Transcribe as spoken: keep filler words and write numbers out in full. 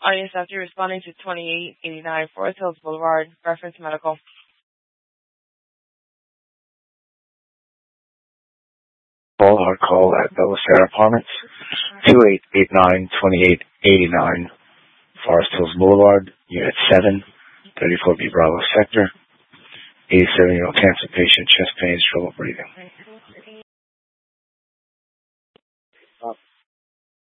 Audience after responding to twenty-eight eighty-nine Forest Hills Boulevard, reference medical. Boulevard call at Bellicera Apartments, two eight eight nine, two eight eight nine Forest Hills Boulevard, Unit seven, thirty-four B Bravo Sector, eighty-seven-year-old cancer patient, chest pains, trouble breathing.